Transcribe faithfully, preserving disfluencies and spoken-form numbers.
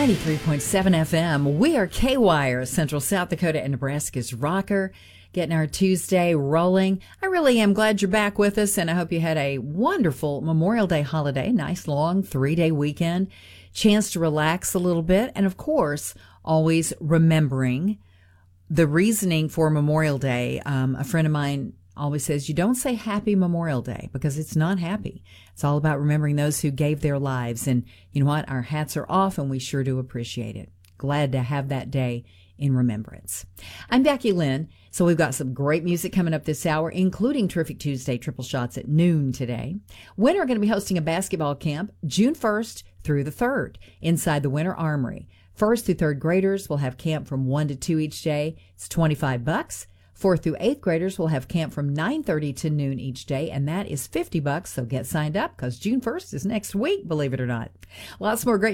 ninety-three point seven F M. We are K-Wire, Central South Dakota and Nebraska's rocker, getting our Tuesday rolling. I really am glad you're back with us, and I hope you had a wonderful Memorial Day holiday, nice long three-day weekend, chance to relax a little bit, and of course, always remembering the reasoning for Memorial Day. Um, a friend of mine always says, you don't say Happy Memorial Day because it's not happy. It's all about remembering those who gave their lives. And you know what? Our hats are off, and we sure do appreciate it. Glad to have that day in remembrance. I'm Becky Lynn. So we've got some great music coming up this hour, including Terrific Tuesday Triple Shots at noon today. Winter are going to be hosting a basketball camp June first through the third inside the Winter Armory. First through third graders will have camp from one to two each day. It's twenty-five bucks. Fourth through eighth graders will have camp from nine thirty to noon each day, and that is fifty bucks. So get signed up because June first is next week, believe it or not. Lots more great